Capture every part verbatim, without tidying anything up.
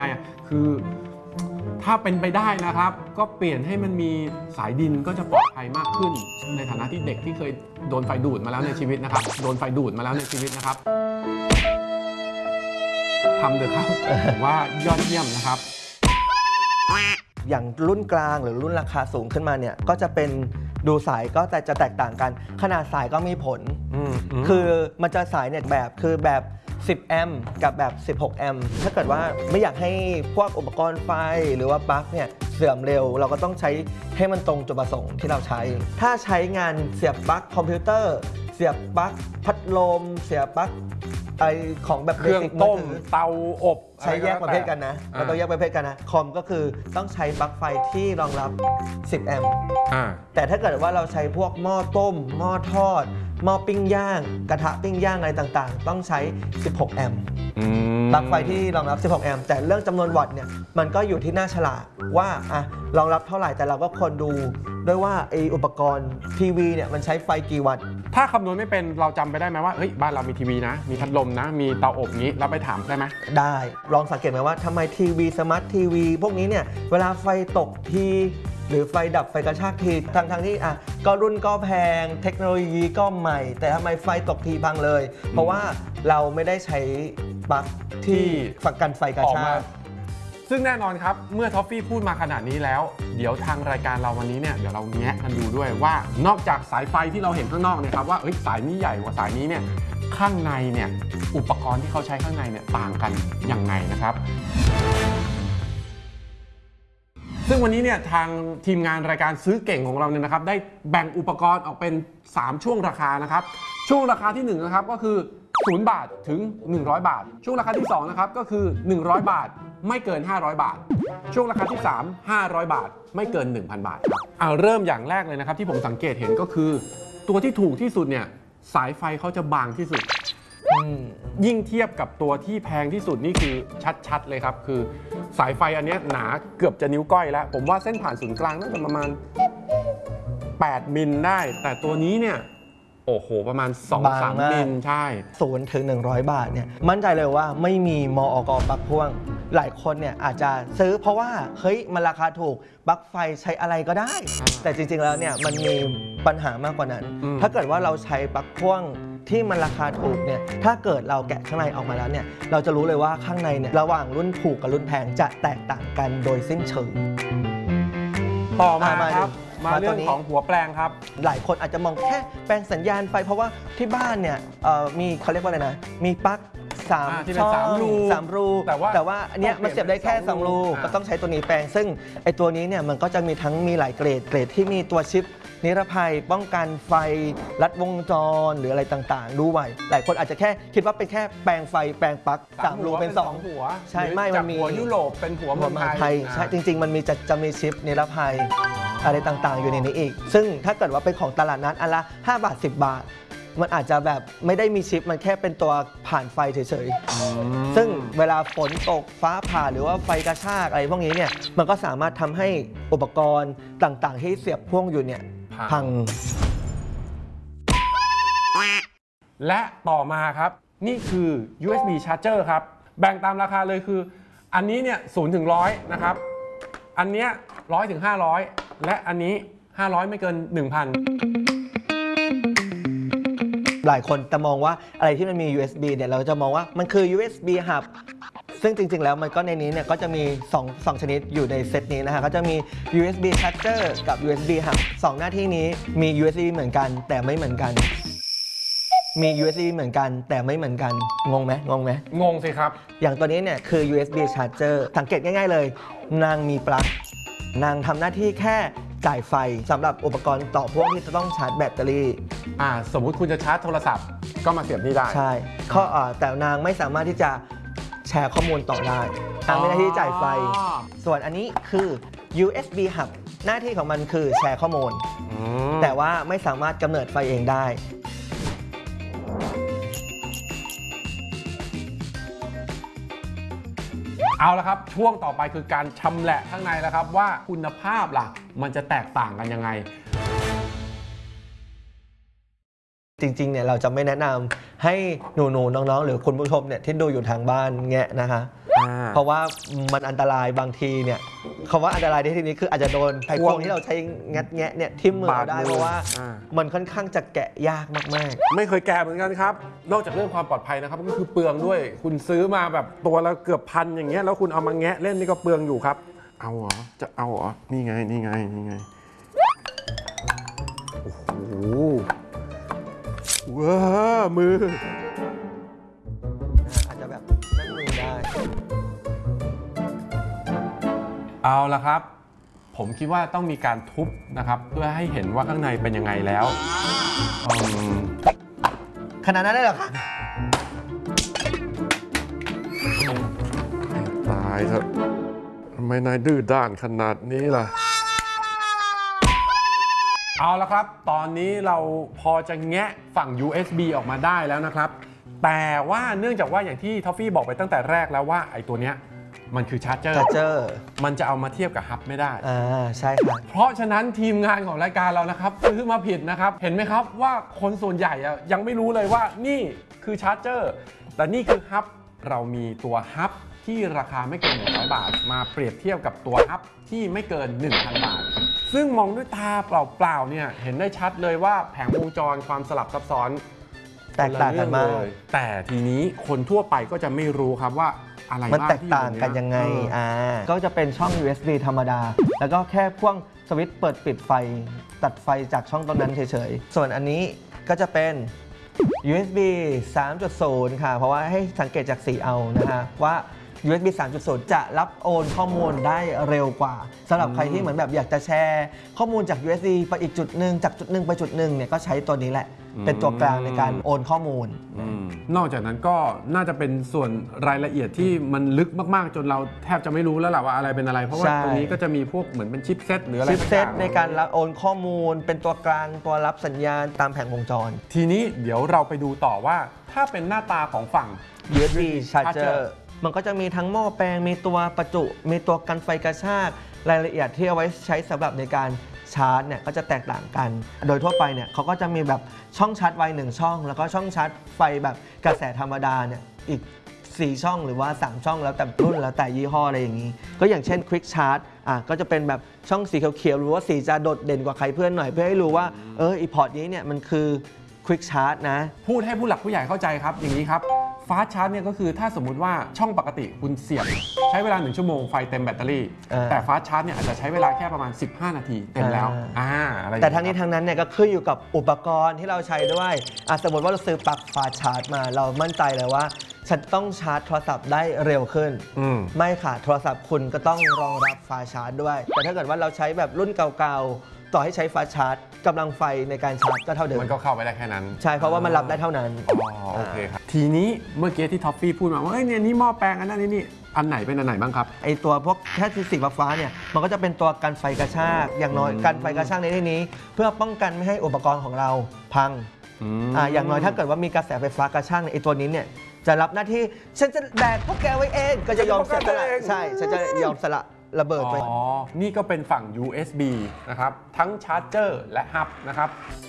คือถ้าเป็นไปได้นะครับก็เปลี่ยนให้มันมีสายดินก็จะปลอดภัยมากขึ้นในฐานะที่เด็กที่เคยโดนไฟดูดมาแล้วในชีวิตนะครับโดนไฟดูดมาแล้วในชีวิตนะครับทำเถอะครับผมว่ายอดเยี่ยมนะครับอย่างรุ่นกลางหรือรุ่นราคาสูงขึ้นมาเนี่ยก็จะเป็นดูสายก็แต่จะแตกต่างกันขนาดสายก็มีผลคือมันจะสายเนี่ยแบบคือแบบสิบแอมป์กับแบบสิบหกแอมป์ถ้าเกิดว่าไม่อยากให้พวกอุปกรณ์ไฟหรือว่าปลั๊กเนี่ยเสื่อมเร็วเราก็ต้องใช้ให้มันตรงจุดประสงค์ที่เราใช้ถ้าใช้งานเสียบปลั๊กคอมพิวเตอร์เสียบปลั๊กพัดลมเสียบปลั๊กไอของแบบเครื่องต้มเตาอบใช้แยกประเภทกันนะเราต้องแยกประเภทกันนะคอมก็คือต้องใช้ปลั๊กไฟที่รองรับสิบแอมป์แต่ถ้าเกิดว่าเราใช้พวกหม้อต้มหม้อทอดหม้อปิ้งย่างกระทะปิ้งย่างอะไรต่างๆต้องใช้สิบหกแอมป์ปลั๊กไฟที่รองรับสิบหกแอมป์แต่เรื่องจำนวนวัตต์เนี่ยมันก็อยู่ที่หน้าฉลากว่าอะรองรับเท่าไหร่แต่เราก็ควรดูด้วยว่าไออุปกรณ์ทีวีเนี่ยมันใช้ไฟกี่วัตต์ถ้าคำนวณไม่เป็นเราจำไปได้ไหมว่าเฮ้ยบ้านเรามีทีวีนะมีพัดลมนะมีเตาอบงี้เราไปถามได้ไหมได้ลองสังเกตไหมว่าทำไมทีวีสมาร์ททีวีพวกนี้เนี่ยเวลาไฟตกทีหรือไฟดับไฟกระชากทีทั้งทางที่อ่ะก็รุ่นก็แพงเทคโนโลยีก็ใหม่แต่ทำไมไฟตกทีพังเลยเพราะว่าเราไม่ได้ใช้ปลั๊กที่ฝักกันไฟกระชากซึ่งแน่นอนครับเมื่อท็อฟฟี่พูดมาขนาดนี้แล้วเดี๋ยวทางรายการเราวันนี้เนี่ยเดี๋ยวเราแงะกันดูด้วยว่านอกจากสายไฟที่เราเห็นข้างนอกเนี่ยครับว่าเอ้ยสายนี้ใหญ่กว่าสายนี้เนี่ยข้างในเนี่ยอุปกรณ์ที่เขาใช้ข้างในเนี่ยต่างกันยังไงนะครับซึ่งวันนี้เนี่ยทางทีมงานรายการซื้อเก่งของเราเนี่ยนะครับได้แบ่งอุปกรณ์ออกเป็นสามช่วงราคานะครับช่วงราคาที่หนึ่งนะครับก็คือศูนย์บาทถึงหนึ่งร้อยบาทช่วงราคาที่สองนะครับก็คือหนึ่งร้อยบาทไม่เกินห้าร้อยบาทช่วงราคาที่สาม ห้าร้อยบาทไม่เกิน หนึ่งพัน บาทเอาเริ่มอย่างแรกเลยนะครับที่ผมสังเกตเห็นก็คือตัวที่ถูกที่สุดเนี่ยสายไฟเขาจะบางที่สุดยิ่งเทียบกับตัวที่แพงที่สุดนี่คือชัดๆเลยครับคือสายไฟอันนี้หนาเกือบจะนิ้วก้อยแล้วผมว่าเส้นผ่านศูนย์กลางน่าจะประมาณแปดมิลได้แต่ตัวนี้เนี่ยโอ้โหประมาณ สองถึงสาม มิลใช่ศูนย์ถึงหนึ่งร้อยบาทเนี่ยมั่นใจเลยว่าไม่มีมอก.ปลั๊กพ่วงหลายคนเนี่ยอาจจะซื้อเพราะว่าเฮ้ยมันราคาถูกปลั๊กไฟใช้อะไรก็ได้แต่จริงๆแล้วเนี่ยมันมีปัญหามากกว่านั้นถ้าเกิดว่าเราใช้ปลั๊กพ่วงที่มันราคาถูกเนี่ยถ้าเกิดเราแกะข้างในออกมาแล้วเนี่ยเราจะรู้เลยว่าข้างในเนี่ยระหว่างรุ่นถูกกับรุ่นแพงจะแตกต่างกันโดยสิ้นเชิงต่อมาครับมาเรื่องของหัวแปลงครับหลายคนอาจจะมองแค่แปลงสัญญาณไฟเพราะว่าที่บ้านเนี่ยมีเขาเรียกว่าอะไรนะมีปลั๊กสามช่องสามรูแต่ว่าแต่ว่าอันเนี้ยมันเสียบได้แค่สองรูก็ต้องใช้ตัวนี้แปลงซึ่งไอตัวนี้เนี่ยมันก็จะมีทั้งมีหลายเกรดเกรดที่มีตัวชิปนิรภัยป้องกันไฟลัดวงจรหรืออะไรต่างๆดูไว้หลายคนอาจจะแค่คิดว่าเป็นแค่แปลงไฟแปลงปลั๊กสามรูเป็นสองหัวใช่ไม่มันมีหัวยุโรปเป็นหัวเมืองไทยใช่จริงๆมันมีจะจะมีชิปนิรภัยอะไรต่างๆอยู่ในนี้อีกซึ่งถ้าเกิดว่าเป็นของตลาดนัดอันละห้าบาทสิบบาทมันอาจจะแบบไม่ได้มีชิปมันแค่เป็นตัวผ่านไฟเฉยๆซึ่งเวลาฝนตกฟ้าผ่าหรือว่าไฟกระชากอะไรพวกนี้เนี่ยมันก็สามารถทำให้อุปกรณ์ต่างๆที่เสียบพ่วงอยู่เนี่ยพังและต่อมาครับนี่คือ ยู เอส บี Charger ครับแบ่งตามราคาเลยคืออันนี้เนี่ยศูนย์ถึงร้อยนะครับอันเนี้ยร้อยถึงห้าร้อยและอันนี้ห้าร้อยไม่เกิน หนึ่งพันหลายคนจะมองว่าอะไรที่มันมี ยู เอส บี เนี่ยเราจะมองว่ามันคือ ยู เอส บี Hub ซึ่งจริงๆแล้วมันก็ในนี้เนี่ยก็จะมีสอง สองชนิดอยู่ในเซตนี้นะฮะก็จะมี ยู เอส บี Charger กับ ยู เอส บี Hub สองหน้าที่นี้มี ยู เอส บี เหมือนกันแต่ไม่เหมือนกันมี ยู เอส บี เหมือนกันแต่ไม่เหมือนกันงงไหมงงไหมงงสิครับอย่างตัวนี้เนี่ยคือ ยู เอส บี Charger สังเกตง่ายๆเลยนางมีปลั๊กนางทำหน้าที่แค่จ่ายไฟสำหรับอุปกรณ์ต่อพ่วงที่จะต้องชาร์จแบตเตอรี่อ่าสมมุติคุณจะชาร์จโทรศัพท์ก็มาเสียบนี่ได้ใช่ข้อแต่นางไม่สามารถที่จะแชร์ข้อมูลต่อได้นางมีหน้าที่จ่ายไฟส่วนอันนี้คือ ยู เอส บี Hub หน้าที่ของมันคือแชร์ข้อมูลแต่ว่าไม่สามารถกำเนิดไฟเองได้เอาละครับช่วงต่อไปคือการชำแหละข้างในแล้วครับว่าคุณภาพล่ะมันจะแตกต่างกันยังไงจริงๆเนี่ยเราจะไม่แนะนำให้หนูๆน้องๆหรือคุณผู้ชมเนี่ยที่ดูอยู่ทางบ้านแงะนะคะเพราะว่ามันอันตรายบางทีเนี่ยคำว่าอันตรายในที่นี้คืออาจจะโดนไขควงที่เราใช้งัดแงะเนี่ยทิ่มมือเราได้เพราะว่ามันค่อนข้างจะแกะยากมากๆไม่เคยแกะเหมือนกันครับนอกจากเรื่องความปลอดภัยนะครับก็คือเปลืองด้วยคุณซื้อมาแบบตัวละเกือบพันอย่างเงี้ยแล้วคุณเอามาแงะเล่นนี่ก็เปลืองอยู่ครับเอาเหรอจะเอาเหรอนี่ไงนี่ไงนี่ไงโอ้โหว้ามืออาจจะแบบนั่งมือได้เอาละครับ ผมคิดว่าต้องมีการทุบนะครับเพื่อให้เห็นว่าข้างในเป็นยังไงแล้วขนาดนั้นได้หรอคะตายเถอะทำไมนายดื้อด้านขนาดนี้ล่ะเอาละครับตอนนี้เราพอจะแงะฝั่ง ยู เอส บี ออกมาได้แล้วนะครับแต่ว่าเนื่องจากว่าอย่างที่ทอฟฟี่บอกไปตั้งแต่แรกแล้วว่าไอ้ตัวเนี้ยมันคือชาร์จเจอร์ชาร์จเจอร์มันจะเอามาเทียบกับฮับไม่ได้อ่าใช่ครับเพราะฉะนั้นทีมงานของรายการเรานะครับซื้อมาผิดนะครับเห็นไหมครับว่าคนส่วนใหญ่ยังไม่รู้เลยว่านี่คือชาร์จเจอร์แต่นี่คือฮับเรามีตัวฮับที่ราคาไม่เกินหนึ่งร้อยบาทมาเปรียบเทียบกับตัวฮับที่ไม่เกิน หนึ่งพัน บาทซึ่งมองด้วยตาเปล่าๆเนี่ยเห็นได้ชัดเลยว่าแผงวงจรความสลับซับซ้อนแตกต่างกันมากแต่ทีนี้คนทั่วไปก็จะไม่รู้ครับว่าอะไรมันแตกต่างกันยังไงอ่าก็จะเป็นช่อง ยู เอส บี ธรรมดาแล้วก็แค่พ่วงสวิตช์เปิดปิดไฟตัดไฟจากช่องตรงนั้นเฉยๆส่วนอันนี้ก็จะเป็น ยู เอส บี สามจุดศูนย์ ค่ะเพราะว่าให้สังเกตจากสีเอานะฮะว่า ยู เอส บี สามจุดศูนย์ จะรับโอนข้อมูลได้เร็วกว่าสำหรับใครที่เหมือนแบบอยากจะแชร์ข้อมูลจาก ยู เอส บี ไปอีกจุดหนึ่งจากจุดหนึ่งไปจุดหนึ่งเนี่ยก็ใช้ตัวนี้แหละเป็นตัวกลางในการโอนข้อมูลนอกจากนั้นก็น่าจะเป็นส่วนรายละเอียดที่มันลึกมากๆจนเราแทบจะไม่รู้แล้วแหละว่าอะไรเป็นอะไรเพราะว่าตรงนี้ก็จะมีพวกเหมือนเป็นชิปเซตหรืออะไรชิปเซตในการรับโอนข้อมูลเป็นตัวกลางตัวรับสัญญาณตามแผงวงจรทีนี้เดี๋ยวเราไปดูต่อว่าถ้าเป็นหน้าตาของฝั่งยู เอส บี Charger มันก็จะมีทั้งหม้อแปลงมีตัวประจุมีตัวกันไฟกระชากรายละเอียดที่เอาไว้ใช้สำหรับในการชาร์จเนี่ยก็จะแตกต่างกันโดยทั่วไปเนี่ยเขาก็จะมีแบบช่องชาร์จไวหนึ่งช่องแล้วก็ช่องชาร์จไฟแบบกระแสธรรมดาเนี่ยอีกสี่ช่องหรือว่าสามช่องแล้วแต่รุ่นแล้วแต่ยี่ห้ออะไรอย่างนี้ก็อย่างเช่น Quick Charge อ่ะก็จะเป็นแบบช่องสีเขียวๆหรือว่าสีจะโดดเด่นกว่าใครเพื่อนหน่อยเพื่อให้รู้ว่าเอออีพอร์ตนี้เนี่ยมันคือ Quick Charge นะพูดให้ผู้หลักผู้ใหญ่เข้าใจครับอย่างนี้ครับฟาสต์ชาร์จเนี่ยก็คือถ้าสมมุติว่าช่องปกติคุณเสียบใช้เวลาหนึ่งชั่วโมงไฟเต็มแบตเตอรี่แต่ฟาสต์ชาร์จเนี่ยอาจจะใช้เวลาแค่ประมาณสิบห้านาทีเต็มแล้วอ่าอะไรแต่ทั้งนี้ทั้งนั้นเนี่ยก็ขึ้นอยู่กับอุปกรณ์ที่เราใช้ด้วยสมมติว่าเราซื้อปลั๊กฟาสต์ชาร์จมาเรามั่นใจเลยว่าฉันต้องชาร์จโทรศัพท์ได้เร็วขึ้นไม่ค่ะโทรศัพท์คุณก็ต้องรองรับฟาสต์ชาร์จด้วยแต่ถ้าเกิดว่าเราใช้แบบรุ่นเก่าๆต่อให้ใช้ฟาสต์ชาร์จกำลังไฟในการชาร์จก็เท่าเดิมมันก็เข้าไปได้แค่นั้นใช่เพราะว่ามันรับได้เท่านั้นอ๋อโอเคครับทีนี้เมื่อกี้ที่ท็อฟฟี่พูดมาว่าเอ้ยเนี่ยนี่หม้อแปลงอันนั้นนี่อันไหนเป็นอันไหนบ้างครับไอตัวพวกแค่สีฟ้าเนี่ยมันก็จะเป็นตัวกันไฟกระชากอย่างน้อยกันไฟกระชากในที่นี้เพื่อป้องกันไม่ให้อุปกรณ์ของเราพังอ่าอย่างน้อยถ้าเกิดว่ามีกระแสไฟฟ้ากระชากไอตัวนี้เนี่ยจะรับหน้าที่ฉันจะแบกพวกแกไว้เองก็จะยอมสละใช่ฉันจะยอมสละระเบิดไปอ๋อนี่ก็เป็นฝั่ง ยู เอส บี นะครับทั้งชาร์จเจอร์และฮับนะครับ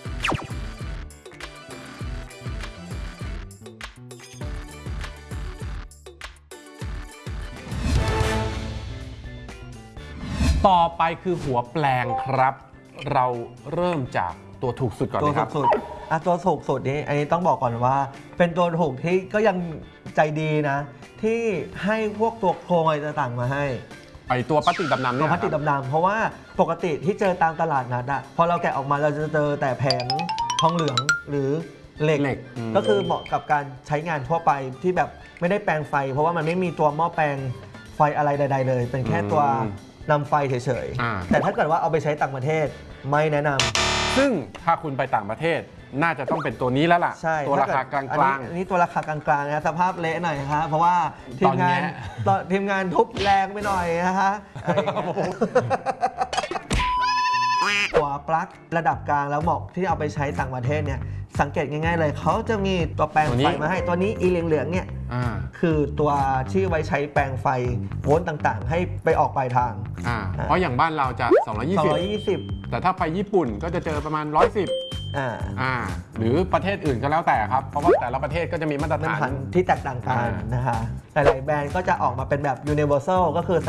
ต่อไปคือหัวแปลงครับเราเริ่มจากตัวถูกสุดก่อนเลยครับตัวถูกสุดอ่ะตัวถูกสุดนี้อันนี้ต้องบอกก่อนว่าเป็นตัวถูกที่ก็ยังใจดีนะที่ให้พวกตัวโครงอะไรต่างๆมาให้ไอตัวพลาสติกดำๆเนี่ยตัวพลาสติกดำๆเพราะว่าปกติที่เจอตามตลาดนัดอะพอเราแกะออกมาเราจะเจอแต่แผงทองเหลืองหรือเหล็กก็คือเหมาะกับการใช้งานทั่วไปที่แบบไม่ได้แปลงไฟเพราะว่ามันไม่มีตัวหม้อแปลงไฟอะไรใดๆเลยเป็นแค่ตัวนำไฟเฉยๆแต่ถ้าเกิดว่าเอาไปใช้ต่างประเทศไม่แนะนำซึ่งถ้าคุณไปต่างประเทศน่าจะต้องเป็นตัวนี้แล้วล่ะตัวราคากลางๆอันนี้ตัวราคากลางๆนะสภาพเละหน่อยครับเพราะว่าทีมงานทีมงานทุบแรงไปหน่อยนะคะหัวปลั๊กระดับกลางแล้วเหมาะที่เอาไปใช้ต่างประเทศเนี่ยสังเกตง่ายๆเลยเขาจะมีตัวแปลงไฟมาให้ตัวนี้อีเหลืองๆเนี่ยคือตัวที่ไว้ใช้แปลงไฟโวลต์ต่างๆให้ไปออกปลายทางเพราะอย่างบ้านเราจะสองร้อยยี่สิบแต่ถ้าไฟญี่ปุ่นก็จะเจอประมาณหนึ่งร้อยสิบอ่าอ่าหรือประเทศอื่นก็แล้วแต่ครับ เพราะว่าแต่ละประเทศก็จะมีมาตรมาตรฐาฐาน นที่แตกต่างกันอ่านนะคะหลายๆแบรนด์ก็จะออกมาเป็นแบบ universal ก็คือ